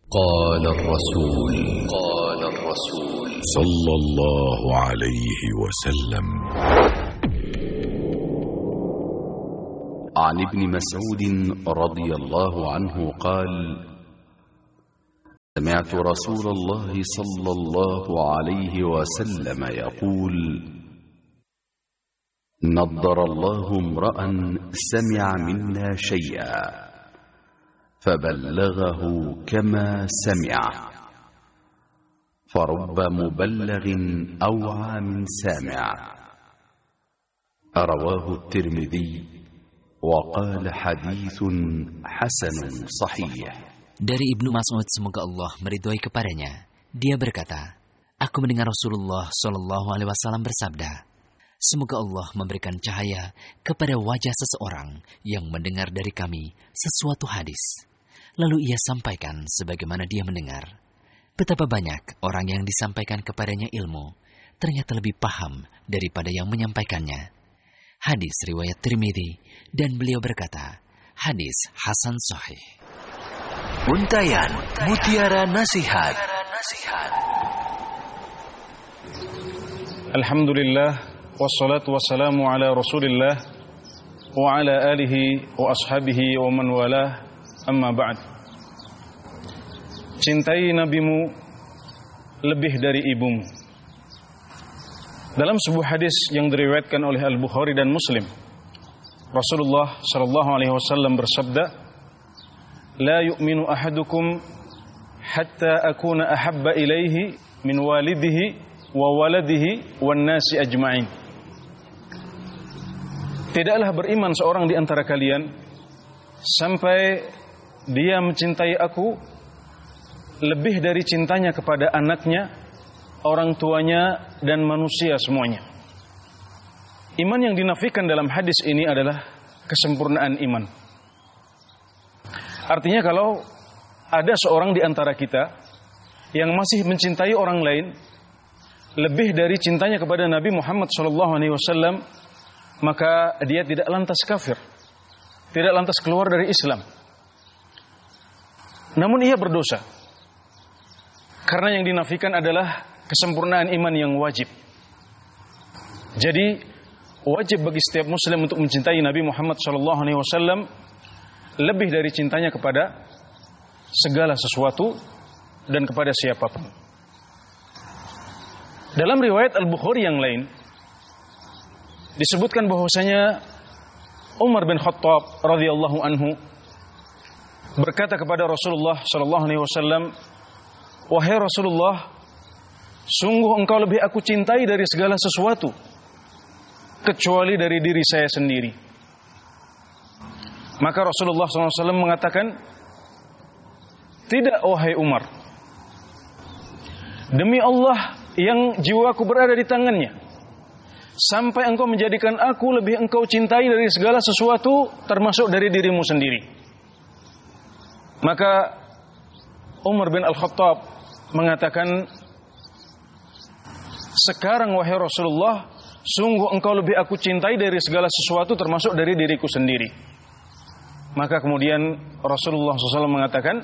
قال الرسول صلى الله عليه وسلم: عن ابن مسعود رضي الله عنه قال: سمعت رسول الله صلى الله عليه وسلم يقول: نضر الله امرأ سمع منا شيئا فبلغه كما سمع، فرب مبلغ أوعى من سامع. رواه الترمذي وقال حديث حسن صحيح. Dari Ibnu Mas'ud, semoga Allah meridhoi kepadanya, dia berkata, aku mendengar Rasulullah Shallallahu Alaihi Wasallam bersabda, semoga Allah memberikan cahaya kepada wajah seseorang yang mendengar dari kami sesuatu hadis. Lalu ia sampaikan sebagaimana dia mendengar. Betapa banyak orang yang disampaikan kepadanya ilmu, ternyata lebih paham daripada yang menyampaikannya. Hadis riwayat Tirmidzi, dan beliau berkata, hadis Hasan Sahih. Untayan Mutiara Nasihat. Alhamdulillah, wassalatu wassalamu ala Rasulillah wa ala alihi wa ashabihi wa man walah, amma ba'd. Cintai nabimu lebih dari ibumu. Dalam sebuah hadis yang diriwayatkan oleh Al-Bukhari dan Muslim, Rasulullah sallallahu alaihi wasallam bersabda, la yu'minu ahadukum hatta akuna ahabba ilaihi min walidihi wa waladihi wan nasi ajma'in. Tidaklah beriman seorang di antara kalian sampai dia mencintai aku lebih dari cintanya kepada anaknya, orang tuanya, dan manusia semuanya. Iman yang dinafikan dalam hadis ini adalah kesempurnaan iman. Artinya kalau ada seorang di antara kita yang masih mencintai orang lain lebih dari cintanya kepada Nabi Muhammad SAW, maka dia tidak lantas kafir, tidak lantas keluar dari Islam. Namun ia berdosa, karena yang dinafikan adalah kesempurnaan iman yang wajib. Jadi wajib bagi setiap muslim untuk mencintai Nabi Muhammad SAW lebih dari cintanya kepada segala sesuatu dan kepada siapapun. Dalam riwayat Al-Bukhari yang lain disebutkan bahwasanya Umar bin Khattab radhiyallahu anhu berkata kepada Rasulullah sallallahu alaihi wasallam, wahai Rasulullah, sungguh engkau lebih aku cintai dari segala sesuatu kecuali dari diri saya sendiri. Maka Rasulullah SAW mengatakan, tidak wahai Umar, demi Allah yang jiwaku berada di tangannya, sampai engkau menjadikan aku lebih engkau cintai dari segala sesuatu termasuk dari dirimu sendiri. Maka Umar bin Al-Khattab mengatakan, sekarang wahai Rasulullah, sungguh engkau lebih aku cintai dari segala sesuatu termasuk dari diriku sendiri. Maka kemudian Rasulullah SAW mengatakan,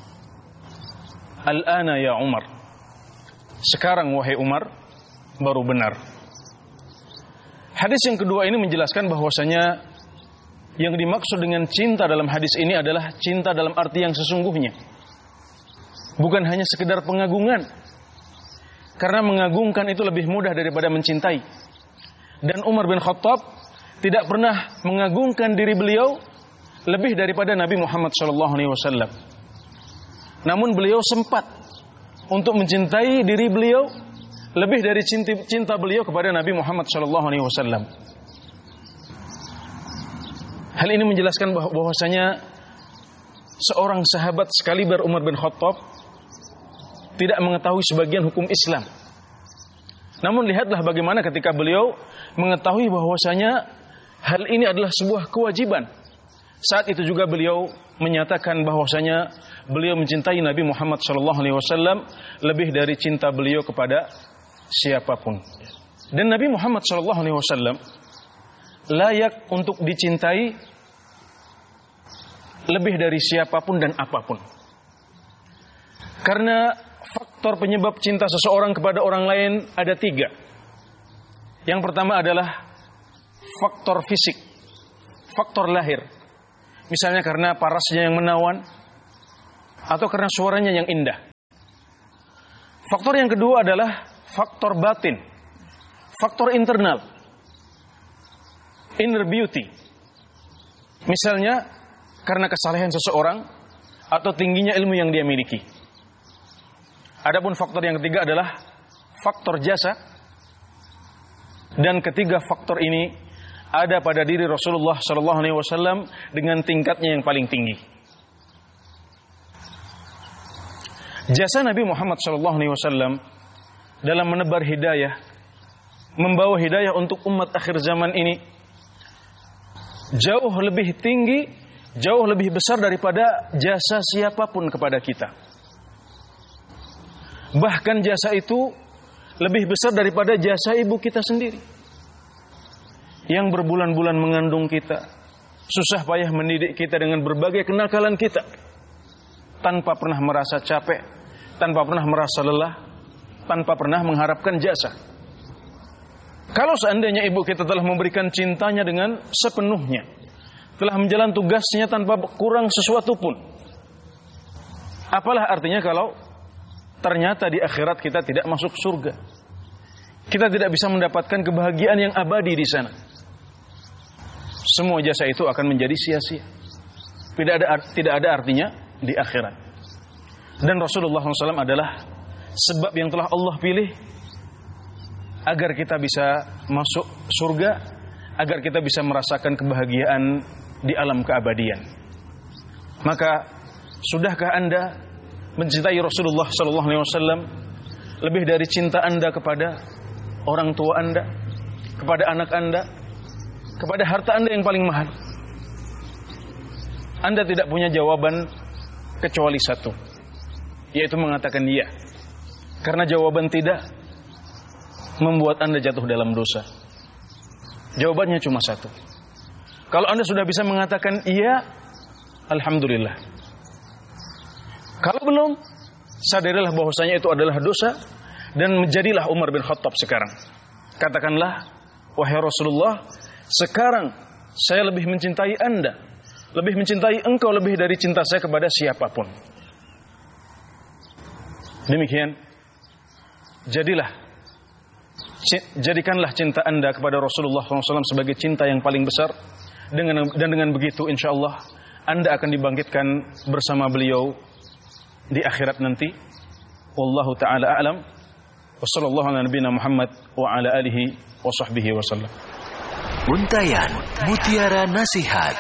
Al-ana ya Umar, sekarang wahai Umar baru benar. Hadis yang kedua ini menjelaskan bahwasanya yang dimaksud dengan cinta dalam hadis ini adalah cinta dalam arti yang sesungguhnya, bukan hanya sekedar pengagungan. Karena mengagungkan itu lebih mudah daripada mencintai. Dan Umar bin Khattab tidak pernah mengagungkan diri beliau lebih daripada Nabi Muhammad SAW. Namun beliau sempat untuk mencintai diri beliau lebih dari cinta beliau kepada Nabi Muhammad SAW. Hal ini menjelaskan bahwasanya seorang sahabat sekaliber Umar bin Khattab tidak mengetahui sebagian hukum Islam. Namun lihatlah bagaimana ketika beliau mengetahui bahwasanya hal ini adalah sebuah kewajiban. Saat itu juga beliau menyatakan bahwasanya beliau mencintai Nabi Muhammad SAW lebih dari cinta beliau kepada siapapun. Dan Nabi Muhammad SAW layak untuk dicintai lebih dari siapapun dan apapun. Karena faktor penyebab cinta seseorang kepada orang lain ada 3. Yang pertama adalah faktor fisik, faktor lahir. Misalnya karena parasnya yang menawan, atau karena suaranya yang indah. Faktor yang kedua adalah faktor batin, faktor internal, inner beauty. Misalnya karena kesalehan seseorang atau tingginya ilmu yang dia miliki. Adapun faktor yang ketiga adalah faktor jasa, dan ketiga faktor ini ada pada diri Rasulullah SAW dengan tingkatnya yang paling tinggi. Jasa Nabi Muhammad SAW dalam menebar hidayah, membawa hidayah untuk umat akhir zaman ini jauh lebih tinggi, jauh lebih besar daripada jasa siapapun kepada kita. Bahkan jasa itu lebih besar daripada jasa ibu kita sendiri, yang berbulan-bulan mengandung kita, susah payah mendidik kita dengan berbagai kenakalan kita, tanpa pernah merasa capek, tanpa pernah merasa lelah, tanpa pernah mengharapkan jasa. Kalau seandainya ibu kita telah memberikan cintanya dengan sepenuhnya, telah menjalankan tugasnya tanpa kurang sesuatu pun, apalah artinya kalau ternyata di akhirat kita tidak masuk surga? Kita tidak bisa mendapatkan kebahagiaan yang abadi di sana. Semua jasa itu akan menjadi sia-sia. Tidak ada artinya di akhirat. Dan Rasulullah SAW adalah sebab yang telah Allah pilih agar kita bisa masuk surga, agar kita bisa merasakan kebahagiaan di alam keabadian. Maka sudahkah Anda mencintai Rasulullah SAW lebih dari cinta Anda kepada orang tua Anda, kepada anak Anda, kepada harta Anda yang paling mahal? Anda tidak punya jawaban kecuali satu, yaitu mengatakan iya. Karena jawaban tidak membuat Anda jatuh dalam dosa. Jawabannya cuma satu. Kalau Anda sudah bisa mengatakan iya, alhamdulillah. Kalau belum, sadarilah bahwasanya itu adalah dosa, dan menjadilah Umar bin Khattab sekarang. Katakanlah, wahai Rasulullah, sekarang saya lebih mencintai Anda, lebih mencintai engkau lebih dari cinta saya kepada siapapun. Demikian, jadikanlah cinta Anda kepada Rasulullah SAW sebagai cinta yang paling besar, dan dengan begitu insyaallah Anda akan dibangkitkan bersama beliau di akhirat nanti. Wallahu ta'ala a'lam. Wa sallallahu ala nabiyina Muhammad wa ala alihi wa sahbihi wa sallam. Untayan Mutiara Nasihat.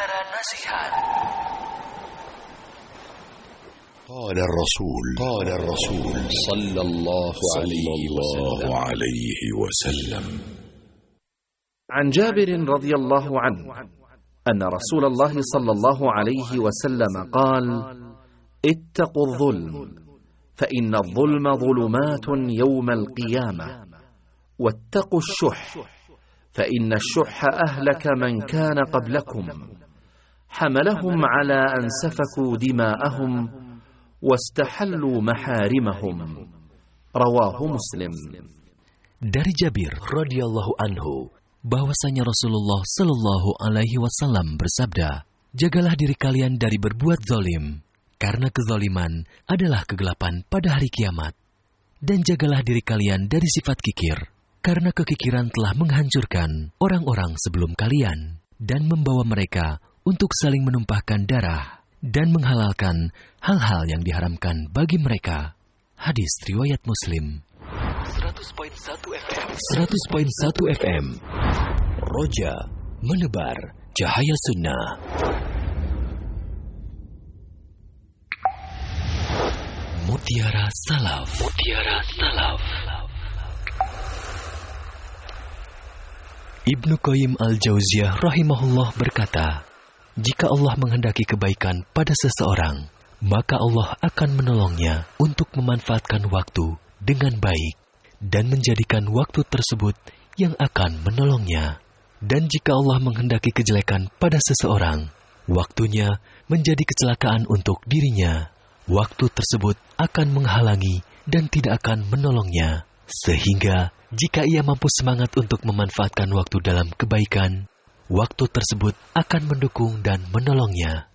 قال الرسول صلى الله عليه وسلم عن جابر رضي الله عنه أن رسول الله صلى الله عليه وسلم قال: اتقوا الظلم فإن الظلم ظلمات يوم القيامة، واتقوا الشح فإن الشح أهلك من كان قبلكم، حملهم على أن سفكوا دماءهم واستحلوا محارمهم. رواه مسلم. Dari Jabir radhiyallahu anhu bahwasanya Rasulullah sallallahu alaihi wasallam bersabda, jagalah diri kalian dari berbuat zalim, karena kezaliman adalah kegelapan pada hari kiamat. Dan jagalah diri kalian dari sifat kikir, karena kekikiran telah menghancurkan orang-orang sebelum kalian dan membawa mereka untuk saling menumpahkan darah dan menghalalkan hal-hal yang diharamkan bagi mereka. Hadis riwayat Muslim. 100.1 FM Roja menebar cahaya sunnah. Mutiara Salaf. Ibnu Qayyim al-Jauziyah rahimahullah berkata, jika Allah menghendaki kebaikan pada seseorang, maka Allah akan menolongnya untuk memanfaatkan waktu dengan baik dan menjadikan waktu tersebut yang akan menolongnya. Dan jika Allah menghendaki kejelekan pada seseorang, waktunya menjadi kecelakaan untuk dirinya, waktu tersebut akan menghalangi dan tidak akan menolongnya. Sehingga jika ia mampu semangat untuk memanfaatkan waktu dalam kebaikan, waktu tersebut akan mendukung dan menolongnya.